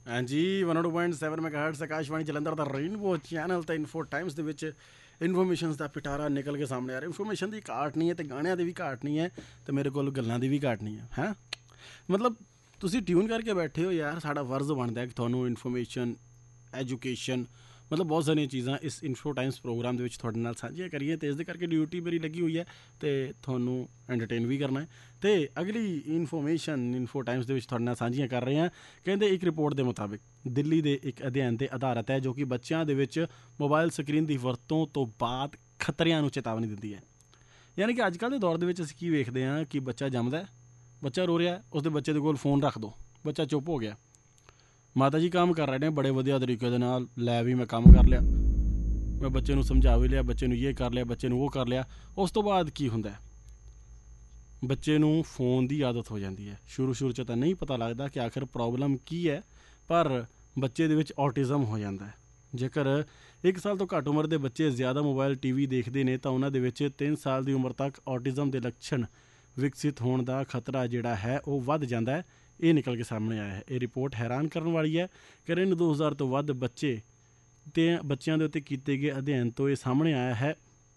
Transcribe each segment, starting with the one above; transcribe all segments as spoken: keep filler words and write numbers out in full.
हाँ जी, one O two point seven मैगाहर्ट्ज़ Akashvani Jalandhar ਦਾ rainbow channel ਤੇ info Times ਦੇ ਵਿੱਚ ਇਨਫੋਰਮੇਸ਼ਨਸ ਦਾ ਪਿਟਾਰਾ ਨਿਕਲ ਕੇ ਸਾਹਮਣੇ ਆ ਰਿਹਾ। ਇਨਫੋਰਮੇਸ਼ਨ ਦੀ ਘਾਟ ਨਹੀਂ ਹੈ ਤੇ ਗਾਣਿਆਂ ਦੀ ਵੀ ਘਾਟ ਨਹੀਂ ਹੈ ਤੇ ਮੇਰੇ ਕੋਲ ਗੱਲਾਂ ਦੀ ਵੀ ਘਾਟ ਨਹੀਂ ਹੈ ਹੈਂ ਮਤਲਬ ਤੁਸੀਂ ਟਿਊਨ ਕਰਕੇ ਬੈਠੇ ਹੋ ਯਾਰ, ਸਾਡਾ ਫਰਜ਼ ਬਣਦਾ ਕਿ ਤੁਹਾਨੂੰ ਇਨਫੋਰਮੇਸ਼ਨ ਐਜੂਕੇਸ਼ਨ ਮਤਲਬ ਬਹੁਤ ਸਾਰੀਆਂ ਚੀਜ਼ਾਂ ਇਸ ਇਨਫੋ ਟਾਈਮਸ ਪ੍ਰੋਗਰਾਮ ਦੇ ਵਿੱਚ ਤੁਹਾਡੇ ਨਾਲ ਸਾਂਝੀਆਂ ਕਰੀਏ ਅਤੇ ਇਸ ਦੇ ਕਰਕੇ ਡਿਊਟੀ ਮੇਰੀ ਲੱਗੀ ਹੋਈ ਹੈ ਅਤੇ ਤੁਹਾਨੂੰ ਐਂਟਰਟੇਨ ਵੀ ਕਰਨਾ ਹੈ। ਅਤੇ ਅਗਲੀ ਇਨਫੋਰਮੇਸ਼ਨ ਇਨਫੋ ਟਾਈਮਸ ਦੇ ਵਿੱਚ ਤੁਹਾਡੇ ਨਾਲ ਸਾਂਝੀਆਂ ਕਰ ਰਹੇ ਹਾਂ। ਕਹਿੰਦੇ ਇੱਕ ਰਿਪੋਰਟ ਦੇ ਮੁਤਾਬਿਕ ਦਿੱਲੀ ਦੇ ਇੱਕ ਅਧਿਐਨ 'ਤੇ ਆਧਾਰਿਤ ਹੈ ਜੋ ਕਿ ਬੱਚਿਆਂ ਦੇ ਵਿੱਚ ਮੋਬਾਈਲ ਸਕਰੀਨ ਦੀ ਵਰਤੋਂ ਤੋਂ ਬਾਅਦ ਖਤਰਿਆਂ ਨੂੰ ਚੇਤਾਵਨੀ ਦਿੰਦੀ ਹੈ। ਯਾਨੀ ਕਿ ਅੱਜ ਕੱਲ੍ਹ ਦੇ ਦੌਰ ਦੇ ਵਿੱਚ ਅਸੀਂ ਕੀ ਵੇਖਦੇ ਹਾਂ ਕਿ ਬੱਚਾ ਜੰਮਦਾ, ਬੱਚਾ ਰੋ ਰਿਹਾ, ਉਸਦੇ ਬੱਚੇ ਦੇ ਕੋਲ ਫੋਨ ਰੱਖ ਦਿਓ, ਬੱਚਾ ਚੁੱਪ ਹੋ ਗਿਆ। ਮਾਤਾ ਜੀ ਕੰਮ ਕਰ ਰਹੇ ਨੇ ਬੜੇ ਵਧੀਆ ਤਰੀਕੇ ਦੇ ਨਾਲ, ਲੈ ਵੀ ਮੈਂ ਕੰਮ ਕਰ ਲਿਆ, ਮੈਂ ਬੱਚੇ ਨੂੰ ਸਮਝਾ ਵੀ ਲਿਆ, ਬੱਚੇ ਨੂੰ ਇਹ ਕਰ ਲਿਆ, ਬੱਚੇ ਨੂੰ ਉਹ ਕਰ ਲਿਆ। ਉਸ ਤੋਂ ਬਾਅਦ ਕੀ ਹੁੰਦਾ, ਬੱਚੇ ਨੂੰ ਫੋਨ ਦੀ ਆਦਤ ਹੋ ਜਾਂਦੀ ਹੈ। ਸ਼ੁਰੂ ਸ਼ੁਰੂ 'ਚ ਤਾਂ ਨਹੀਂ ਪਤਾ ਲੱਗਦਾ ਕਿ ਆਖਿਰ ਪ੍ਰੋਬਲਮ ਕੀ ਹੈ, ਪਰ ਬੱਚੇ ਦੇ ਵਿੱਚ ਔਟਿਜ਼ਮ ਹੋ ਜਾਂਦਾ ਹੈ। ਜੇਕਰ ਇੱਕ ਸਾਲ ਤੋਂ ਘੱਟ ਉਮਰ ਦੇ ਬੱਚੇ ਜ਼ਿਆਦਾ ਮੋਬਾਈਲ ਟੀ ਵੀ ਦੇਖਦੇ ਨੇ ਤਾਂ ਉਹਨਾਂ ਦੇ ਵਿੱਚ ਤਿੰਨ ਸਾਲ ਦੀ ਉਮਰ ਤੱਕ ਔਟਿਜ਼ਮ ਦੇ ਲੱਛਣ ਵਿਕਸਿਤ ਹੋਣ ਦਾ ਖਤਰਾ ਜਿਹੜਾ ਹੈ ਉਹ ਵੱਧ ਜਾਂਦਾ ਹੈ। ਇਹ ਨਿਕਲ ਕੇ ਸਾਹਮਣੇ ਆਇਆ ਹੈ। ਇਹ ਰਿਪੋਰਟ ਹੈਰਾਨ ਕਰਨ ਵਾਲੀ ਹੈ ਕਿ ਰਿਨ ਦੋ ਹਜ਼ਾਰ ਤੋਂ ਵੱਧ ਬੱਚੇ ਅਤੇ ਬੱਚਿਆਂ ਦੇ ਉੱਤੇ ਕੀਤੇ ਗਏ ਅਧਿਐਨ ਤੋਂ ਇਹ ਸਾਹਮਣੇ ਆਇਆ ਹੈ।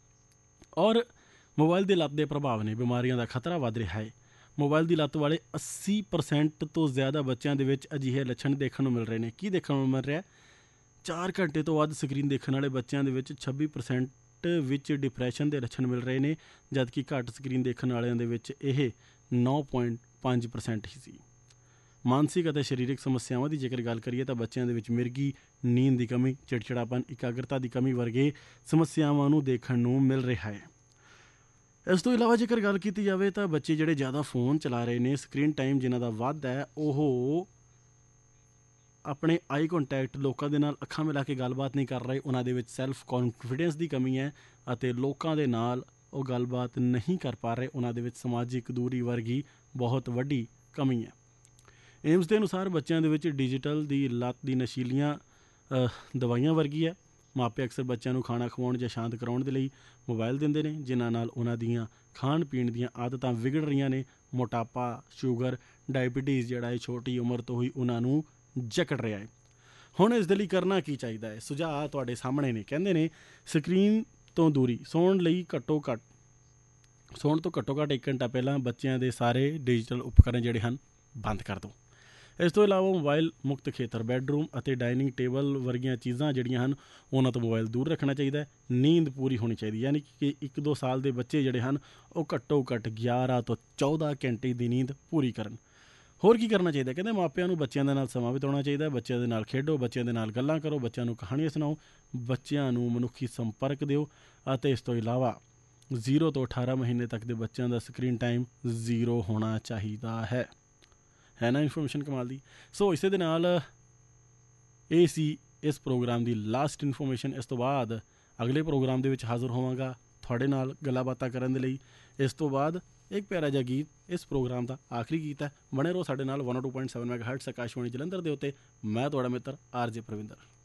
ਔਰ ਮੋਬਾਈਲ ਦੀ ਲੱਤ ਦੇ ਪ੍ਰਭਾਵ ਨੇ ਬਿਮਾਰੀਆਂ ਦਾ ਖਤਰਾ ਵੱਧ ਰਿਹਾ ਹੈ। ਮੋਬਾਈਲ ਦੀ ਲੱਤ ਵਾਲੇ ਅੱਸੀ ਪਰਸੈਂਟ ਤੋਂ ਜ਼ਿਆਦਾ ਬੱਚਿਆਂ ਦੇ ਵਿੱਚ ਅਜਿਹੇ ਲੱਛਣ ਦੇਖਣ ਨੂੰ ਮਿਲ ਰਹੇ ਨੇ। ਕੀ ਦੇਖਣ ਨੂੰ ਮਿਲ ਰਿਹਾ, ਚਾਰ ਘੰਟੇ ਤੋਂ ਵੱਧ ਸਕਰੀਨ ਦੇਖਣ ਵਾਲੇ ਬੱਚਿਆਂ ਦੇ ਵਿੱਚ ਛੱਬੀ ਪਰਸੈਂਟ ਵਿੱਚ ਡਿਪਰੈਸ਼ਨ ਦੇ ਲੱਛਣ ਮਿਲ ਰਹੇ ਨੇ, ਜਦਕਿ ਘੱਟ ਸਕਰੀਨ ਦੇਖਣ ਵਾਲਿਆਂ ਦੇ ਵਿੱਚ ਇਹ ਨੌ ਪੁਆਇੰਟ ਪੰਜ ਪਰਸੈਂਟ ਹੀ ਸੀ। ਮਾਨਸਿਕ ਅਤੇ ਸਰੀਰਕ ਸਮੱਸਿਆਵਾਂ ਦੀ ਜੇਕਰ ਗੱਲ ਕਰੀਏ ਤਾਂ ਬੱਚਿਆਂ ਦੇ ਵਿੱਚ ਮਿਰਗੀ, ਨੀਂਦ ਦੀ ਕਮੀ, ਚਿੜਚਿੜਾਪਨ, ਇਕਾਗਰਤਾ ਦੀ ਕਮੀ ਵਰਗੇ ਸਮੱਸਿਆਵਾਂ ਨੂੰ ਦੇਖਣ ਨੂੰ ਮਿਲ ਰਿਹਾ ਹੈ। ਇਸ ਤੋਂ ਇਲਾਵਾ ਜੇਕਰ ਗੱਲ ਕੀਤੀ ਜਾਵੇ ਤਾਂ ਬੱਚੇ ਜਿਹੜੇ ਜ਼ਿਆਦਾ ਫੋਨ ਚਲਾ ਰਹੇ ਨੇ, ਸਕਰੀਨ ਟਾਈਮ ਜਿਨ੍ਹਾਂ ਦਾ ਵੱਧ ਹੈ, ਉਹ ਆਪਣੇ ਆਈ ਕੰਟੈਕਟ ਲੋਕਾਂ ਦੇ ਨਾਲ ਅੱਖਾਂ ਮਿਲਾ ਕੇ ਗੱਲਬਾਤ ਨਹੀਂ ਕਰ ਰਹੇ। ਉਹਨਾਂ ਦੇ ਵਿੱਚ ਸੈਲਫ ਕੌਨਫੀਡੈਂਸ ਦੀ ਕਮੀ ਹੈ ਅਤੇ ਲੋਕਾਂ ਦੇ ਨਾਲ ਉਹ ਗੱਲਬਾਤ ਨਹੀਂ ਕਰ ਪਾ ਰਹੇ। ਉਹਨਾਂ ਦੇ ਵਿੱਚ ਸਮਾਜਿਕ ਦੂਰੀ ਵਰਗੀ ਬਹੁਤ ਵੱਡੀ ਕਮੀ ਹੈ। ਏਮਸ ਦੇ ਅਨੁਸਾਰ ਬੱਚਿਆਂ ਦੇ ਵਿੱਚ ਡਿਜੀਟਲ ਦੀ ਲੱਤ ਦੀ ਨਸ਼ੀਲੀਆਂ ਦਵਾਈਆਂ ਵਰਗੀ ਹੈ। ਮਾਪੇ ਅਕਸਰ ਬੱਚਿਆਂ ਨੂੰ ਖਾਣਾ ਖਵਾਉਣ ਜਾਂ ਸ਼ਾਂਤ ਕਰਾਉਣ ਦੇ ਲਈ ਮੋਬਾਈਲ ਦਿੰਦੇ ਨੇ, ਜਿਨ੍ਹਾਂ ਨਾਲ ਉਹਨਾਂ ਦੀਆਂ ਖਾਣ ਪੀਣ ਦੀਆਂ ਆਦਤਾਂ ਵਿਗੜ ਰਹੀਆਂ ਨੇ। ਮੋਟਾਪਾ, ਸ਼ੂਗਰ, ਡਾਇਬਟੀਜ਼ ਜਿਹੜਾ ਹੈ ਛੋਟੀ ਉਮਰ ਤੋਂ ਹੀ ਉਹਨਾਂ ਨੂੰ ਜਕੜ ਰਿਹਾ ਹੈ। ਹੁਣ ਇਸ ਦੇ ਲਈ ਕਰਨਾ ਕੀ ਚਾਹੀਦਾ ਹੈ? ਸੁਝਾਅ ਤੁਹਾਡੇ ਸਾਹਮਣੇ ਨੇ। ਕਹਿੰਦੇ ਨੇ ਸਕਰੀਨ ਤੋਂ ਦੂਰੀ, ਸੌਣ ਲਈ ਘੱਟੋ ਘੱਟ ਸੌਣ ਤੋਂ ਘੱਟੋ ਘੱਟ ਇੱਕ ਘੰਟਾ ਪਹਿਲਾਂ ਬੱਚਿਆਂ ਦੇ ਸਾਰੇ ਡਿਜੀਟਲ ਉਪਕਰਨ ਜਿਹੜੇ ਹਨ ਬੰਦ ਕਰ ਦਿਓ। ਇਸ ਤੋਂ ਇਲਾਵਾ ਮੋਬਾਈਲ ਮੁਕਤ ਖੇਤਰ, ਬੈੱਡਰੂਮ ਅਤੇ ਡਾਈਨਿੰਗ ਟੇਬਲ ਵਰਗੀਆਂ ਚੀਜ਼ਾਂ ਜਿਹੜੀਆਂ ਹਨ ਉਹਨਾਂ ਤੋਂ ਮੋਬਾਈਲ ਦੂਰ ਰੱਖਣਾ ਚਾਹੀਦਾ ਹੈ। ਨੀਂਦ ਪੂਰੀ ਹੋਣੀ ਚਾਹੀਦੀ, ਯਾਨੀ ਕਿ ਇੱਕ ਦੋ ਸਾਲ ਦੇ ਬੱਚੇ ਜਿਹੜੇ ਹਨ ਉਹ ਘੱਟੋ ਘੱਟ ਗਿਆਰਾਂ ਤੋਂ ਚੌਦਾਂ ਘੰਟੇ ਦੀ ਨੀਂਦ ਪੂਰੀ ਕਰਨ। ਹੋਰ ਕੀ ਕਰਨਾ ਚਾਹੀਦਾ? ਕਹਿੰਦੇ ਮਾਪਿਆਂ ਨੂੰ ਬੱਚਿਆਂ ਦੇ ਨਾਲ ਸਮਾਂ ਬਿਤਾਉਣਾ ਚਾਹੀਦਾ। ਬੱਚਿਆਂ ਦੇ ਨਾਲ ਖੇਡੋ, ਬੱਚਿਆਂ ਦੇ ਨਾਲ ਗੱਲਾਂ ਕਰੋ, ਬੱਚਿਆਂ ਨੂੰ ਕਹਾਣੀਆਂ ਸੁਣਾਓ, ਬੱਚਿਆਂ ਨੂੰ ਮਨੁੱਖੀ ਸੰਪਰਕ ਦਿਓ। ਅਤੇ ਇਸ ਤੋਂ ਇਲਾਵਾ ਜ਼ੀਰੋ ਤੋਂ ਅਠਾਰਾਂ ਮਹੀਨੇ ਤੱਕ ਦੇ ਬੱਚਿਆਂ ਦਾ ਸਕਰੀਨ ਟਾਈਮ ਜ਼ੀਰੋ ਹੋਣਾ ਚਾਹੀਦਾ ਹੈ। ਹੈ ਨਾ ਇਨਫੋਰਮੇਸ਼ਨ ਕਮਾਲ ਦੀ। ਸੋ ਇਸੇ ਦੇ ਨਾਲ ਇਹ ਸੀ ਇਸ ਪ੍ਰੋਗਰਾਮ ਦੀ ਲਾਸਟ ਇਨਫੋਰਮੇਸ਼ਨ। ਇਸ ਤੋਂ ਬਾਅਦ ਅਗਲੇ ਪ੍ਰੋਗਰਾਮ ਦੇ ਵਿੱਚ ਹਾਜ਼ਰ ਹੋਵਾਂਗਾ ਤੁਹਾਡੇ ਨਾਲ ਗੱਲਾਂ ਬਾਤਾਂ ਕਰਨ ਦੇ ਲਈ। ਇਸ ਤੋਂ ਬਾਅਦ ਇੱਕ ਪਿਆਰਾ ਜਿਹਾ ਗੀਤ ਇਸ ਪ੍ਰੋਗਰਾਮ ਦਾ ਆਖਰੀ ਗੀਤ ਹੈ। ਬਣੇ ਰਹੋ ਸਾਡੇ ਨਾਲ one O to point seven ਮੈਗਾਹਰਟਜ਼ Akashvani Jalandhar ਦੇ ਉੱਤੇ। ਮੈਂ ਤੁਹਾਡਾ ਮਿੱਤਰ ਆਰ ਜੇ ਪ੍ਰਵਿੰਦਰ।